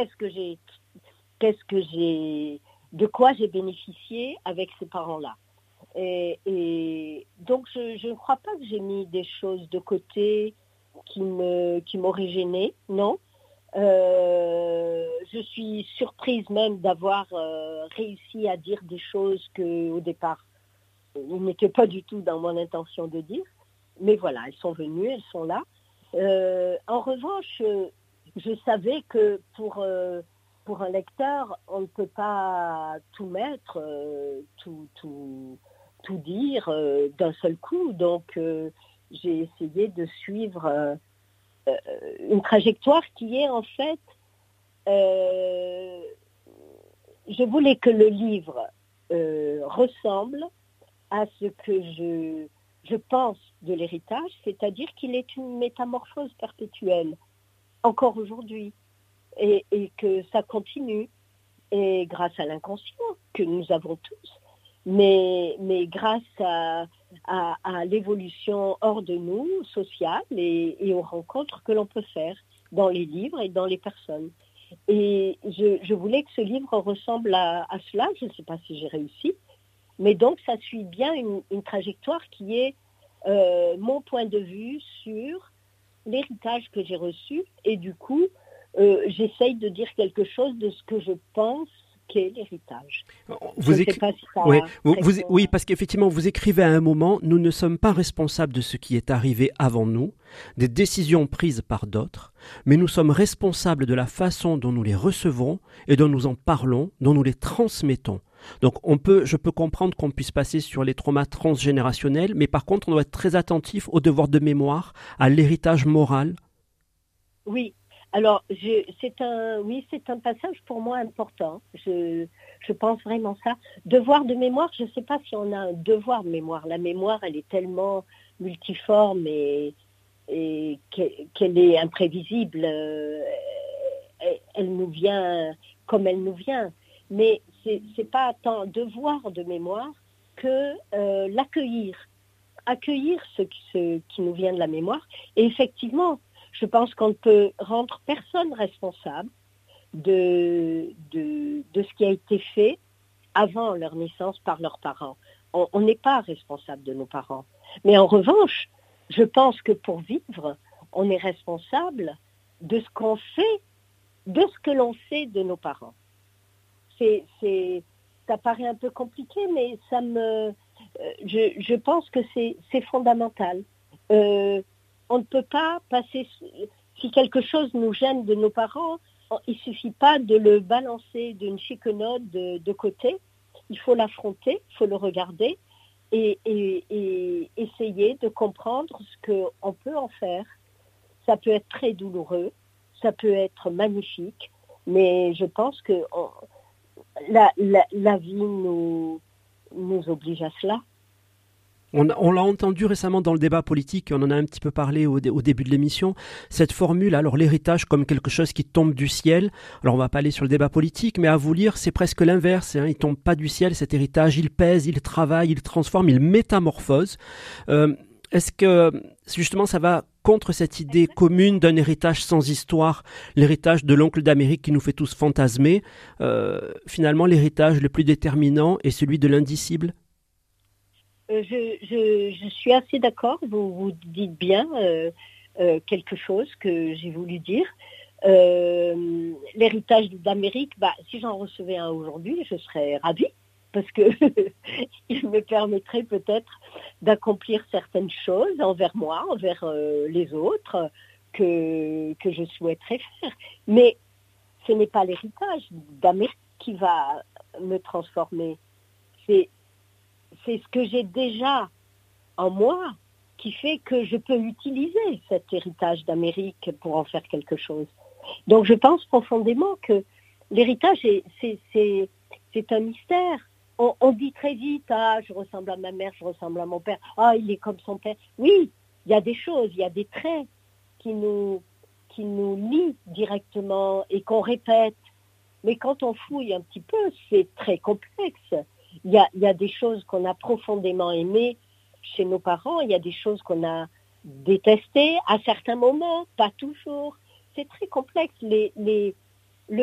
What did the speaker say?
de quoi j'ai bénéficié avec ces parents-là. Et donc, je ne crois pas que j'ai mis des choses de côté qui m'auraient gênée, non. Je suis surprise même d'avoir réussi à dire des choses qu'au départ, il n'était pas du tout dans mon intention de dire. Mais voilà, elles sont venues, elles sont là. En revanche, je savais que pour un lecteur, on ne peut pas tout mettre, tout dire d'un seul coup. Donc, j'ai essayé de suivre une trajectoire qui est en fait... je voulais que le livre ressemble à ce que je pense de l'héritage, c'est-à-dire qu'il est une métamorphose perpétuelle, encore aujourd'hui, et que ça continue, et grâce à l'inconscient que nous avons tous, mais grâce à l'évolution hors de nous, sociale, et aux rencontres que l'on peut faire dans les livres et dans les personnes. Et je voulais que ce livre ressemble à cela, je ne sais pas si j'ai réussi, mais donc ça suit bien une trajectoire qui est mon point de vue sur l'héritage que j'ai reçu, et du coup, j'essaye de dire quelque chose de ce que je pense qu'est l'héritage. Je ne sais pas si ça répond. Oui, parce qu'effectivement, vous écrivez à un moment, nous ne sommes pas responsables de ce qui est arrivé avant nous, des décisions prises par d'autres, mais nous sommes responsables de la façon dont nous les recevons et dont nous en parlons, dont nous les transmettons. Donc je peux comprendre qu'on puisse passer sur les traumas transgénérationnels, mais par contre, on doit être très attentif au devoir de mémoire, à l'héritage moral. Oui. Alors, c'est un passage pour moi important. Je pense vraiment ça. Devoir de mémoire, je ne sais pas si on a un devoir de mémoire. La mémoire, elle est tellement multiforme et qu'elle est imprévisible. Elle nous vient comme elle nous vient. Mais c'est pas tant devoir de mémoire que l'accueillir. Accueillir ce qui nous vient de la mémoire. Et effectivement, je pense qu'on ne peut rendre personne responsable de ce qui a été fait avant leur naissance par leurs parents. On n'est pas responsable de nos parents. Mais en revanche, je pense que pour vivre, on est responsable de ce qu'on fait, de ce que l'on fait de nos parents. Ça paraît un peu compliqué, mais je pense que c'est fondamental. On ne peut pas passer... Si quelque chose nous gêne de nos parents, il ne suffit pas de le balancer d'une chiquenaude de côté. Il faut l'affronter, il faut le regarder et essayer de comprendre ce qu'on peut en faire. Ça peut être très douloureux, ça peut être magnifique, mais je pense que la vie nous oblige à cela. On l'a entendu récemment dans le débat politique, on en a un petit peu parlé au début de l'émission, cette formule, alors l'héritage comme quelque chose qui tombe du ciel. Alors on va pas aller sur le débat politique, mais à vous lire, c'est presque l'inverse, hein, il tombe pas du ciel cet héritage, il pèse, il travaille, il transforme, il métamorphose. Est-ce que justement ça va contre cette idée commune d'un héritage sans histoire, l'héritage de l'oncle d'Amérique qui nous fait tous fantasmer? Finalement, l'héritage le plus déterminant est celui de l'indicible? Je suis assez d'accord, vous dites bien quelque chose que j'ai voulu dire. L'héritage d'Amérique, si j'en recevais un aujourd'hui, je serais ravie, parce que il me permettrait peut-être d'accomplir certaines choses envers moi, envers les autres, que je souhaiterais faire. Mais ce n'est pas l'héritage d'Amérique qui va me transformer. C'est ce que j'ai déjà en moi qui fait que je peux utiliser cet héritage d'Amérique pour en faire quelque chose. Donc je pense profondément que l'héritage, c'est un mystère. On dit très vite, je ressemble à ma mère, je ressemble à mon père, il est comme son père. Oui, il y a des choses, il y a des traits qui nous lient directement et qu'on répète. Mais quand on fouille un petit peu, c'est très complexe. Il y a des choses qu'on a profondément aimées chez nos parents, il y a des choses qu'on a détestées à certains moments, pas toujours. C'est très complexe. Les